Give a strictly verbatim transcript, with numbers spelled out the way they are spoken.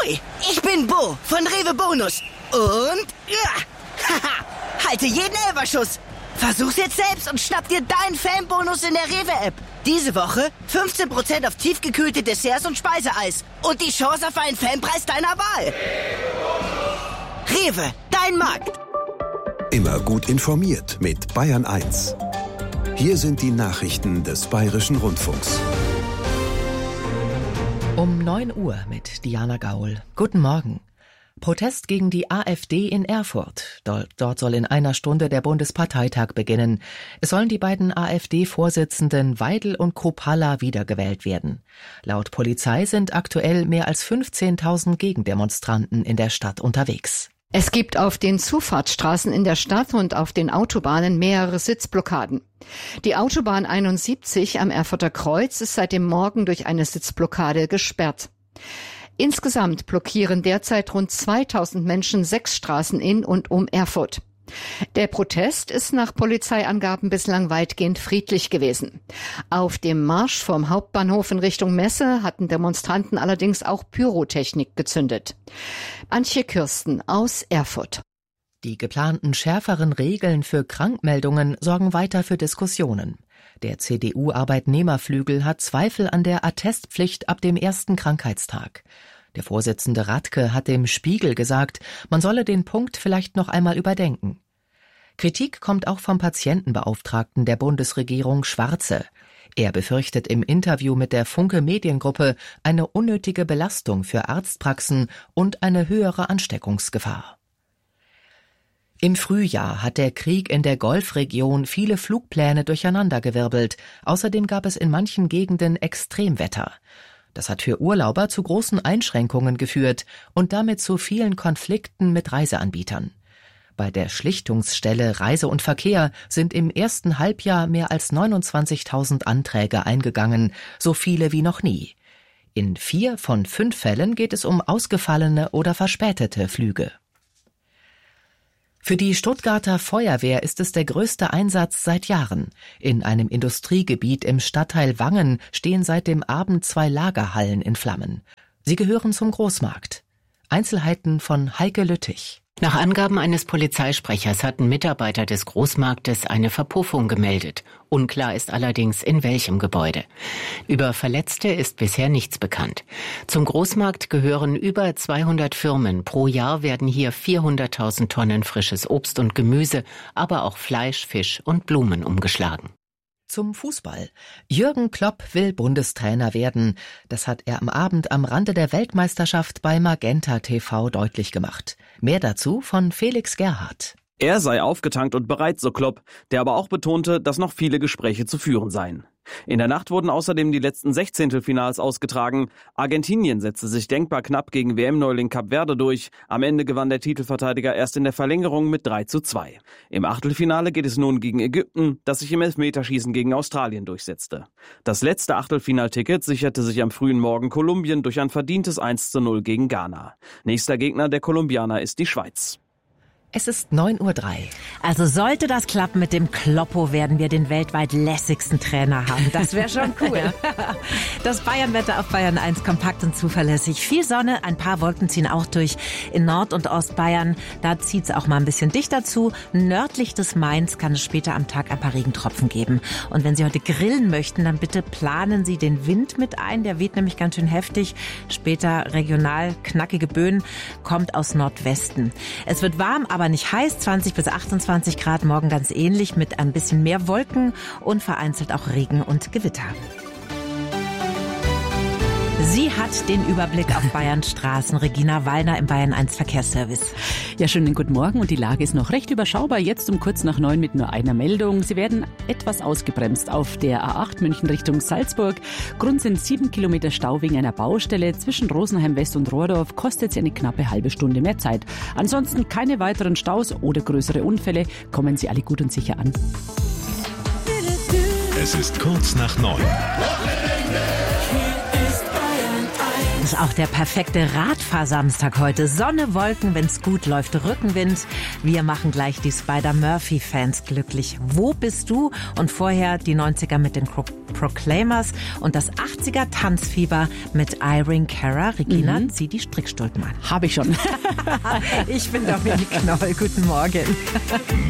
Hoi, ich bin Bo von Rewe Bonus. Und, ja, haha, halte jeden Elferschuss. Versuch's jetzt selbst und schnapp dir deinen Fanbonus in der Rewe-App. Diese Woche fünfzehn Prozent auf tiefgekühlte Desserts und Speiseeis. Und die Chance auf einen Fanpreis deiner Wahl. Rewe, dein Markt. Immer gut informiert mit Bayern eins. Hier sind die Nachrichten des Bayerischen Rundfunks. Um neun Uhr mit Diana Gaul. Guten Morgen. Protest gegen die AfD in Erfurt. Dort, dort soll in einer Stunde der Bundesparteitag beginnen. Es sollen die beiden AfD-Vorsitzenden Weidel und Kropalla wiedergewählt werden. Laut Polizei sind aktuell mehr als fünfzehntausend Gegendemonstranten in der Stadt unterwegs. Es gibt auf den Zufahrtsstraßen in der Stadt und auf den Autobahnen mehrere Sitzblockaden. Die Autobahn einundsiebzig am Erfurter Kreuz ist seit dem Morgen durch eine Sitzblockade gesperrt. Insgesamt blockieren derzeit rund zweitausend Menschen sechs Straßen in und um Erfurt. Der Protest ist nach Polizeiangaben bislang weitgehend friedlich gewesen. Auf dem Marsch vom Hauptbahnhof in Richtung Messe hatten Demonstranten allerdings auch Pyrotechnik gezündet. Antje Kürsten aus Erfurt. Die geplanten schärferen Regeln für Krankmeldungen sorgen weiter für Diskussionen. Der C D U-Arbeitnehmerflügel hat Zweifel an der Attestpflicht ab dem ersten Krankheitstag. Der Vorsitzende Radke hat dem Spiegel gesagt, man solle den Punkt vielleicht noch einmal überdenken. Kritik kommt auch vom Patientenbeauftragten der Bundesregierung Schwarze. Er befürchtet im Interview mit der Funke Mediengruppe eine unnötige Belastung für Arztpraxen und eine höhere Ansteckungsgefahr. Im Frühjahr hat der Krieg in der Golfregion viele Flugpläne durcheinandergewirbelt. Außerdem gab es in manchen Gegenden Extremwetter. Das hat für Urlauber zu großen Einschränkungen geführt und damit zu vielen Konflikten mit Reiseanbietern. Bei der Schlichtungsstelle Reise und Verkehr sind im ersten Halbjahr mehr als neunundzwanzigtausend Anträge eingegangen, so viele wie noch nie. In vier von fünf Fällen geht es um ausgefallene oder verspätete Flüge. Für die Stuttgarter Feuerwehr ist es der größte Einsatz seit Jahren. In einem Industriegebiet im Stadtteil Wangen stehen seit dem Abend zwei Lagerhallen in Flammen. Sie gehören zum Großmarkt. Einzelheiten von Heike Lüttich. Nach Angaben eines Polizeisprechers hatten Mitarbeiter des Großmarktes eine Verpuffung gemeldet. Unklar ist allerdings, in welchem Gebäude. Über Verletzte ist bisher nichts bekannt. Zum Großmarkt gehören über zweihundert Firmen. Pro Jahr werden hier vierhunderttausend Tonnen frisches Obst und Gemüse, aber auch Fleisch, Fisch und Blumen umgeschlagen. Zum Fußball. Jürgen Klopp will Bundestrainer werden. Das hat er am Abend am Rande der Weltmeisterschaft bei Magenta T V deutlich gemacht. Mehr dazu von Felix Gerhardt. Er sei aufgetankt und bereit, so Klopp, der aber auch betonte, dass noch viele Gespräche zu führen seien. In der Nacht wurden außerdem die letzten Sechzehntelfinals ausgetragen. Argentinien setzte sich denkbar knapp gegen W M-Neuling Kap Verde durch. Am Ende gewann der Titelverteidiger erst in der Verlängerung mit drei zu zwei. Im Achtelfinale geht es nun gegen Ägypten, das sich im Elfmeterschießen gegen Australien durchsetzte. Das letzte Achtelfinalticket sicherte sich am frühen Morgen Kolumbien durch ein verdientes eins zu null gegen Ghana. Nächster Gegner der Kolumbianer ist die Schweiz. Es ist neun Uhr drei. Also sollte das klappen mit dem Kloppo, werden wir den weltweit lässigsten Trainer haben. Das wäre schon cool. Das Bayernwetter auf Bayern eins, kompakt und zuverlässig. Viel Sonne, ein paar Wolken ziehen auch durch in Nord- und Ostbayern. Da zieht es auch mal ein bisschen dichter zu. Nördlich des Mains kann es später am Tag ein paar Regentropfen geben. Und wenn Sie heute grillen möchten, dann bitte planen Sie den Wind mit ein. Der weht nämlich ganz schön heftig. Später regional knackige Böen, kommt aus Nordwesten. Es wird warm, aber aber nicht heiß, zwanzig bis achtundzwanzig Grad, morgen ganz ähnlich mit ein bisschen mehr Wolken und vereinzelt auch Regen und Gewitter. Sie hat den Überblick auf Bayerns Straßen. Regina Wallner im Bayern eins Verkehrsservice. Ja, schönen guten Morgen und die Lage ist noch recht überschaubar. Jetzt um kurz nach neun mit nur einer Meldung. Sie werden etwas ausgebremst auf der A acht München Richtung Salzburg. Grund sind sieben Kilometer Stau wegen einer Baustelle. Zwischen Rosenheim West und Rohrdorf kostet sie eine knappe halbe Stunde mehr Zeit. Ansonsten keine weiteren Staus oder größere Unfälle. Kommen Sie alle gut und sicher an. Es ist kurz nach neun. ist auch der perfekte Radfahrsamstag heute. Sonne, Wolken, wenn's gut läuft, Rückenwind. Wir machen gleich die Spider-Murphy-Fans glücklich. Wo bist du? Und vorher die neunziger mit den Pro- Proclaimers und das achtziger Tanzfieber mit Irene Cara. Regina, mhm. zieh die Strickstulpen an. Habe ich schon. Ich bin Dominik Knoll. Guten Morgen.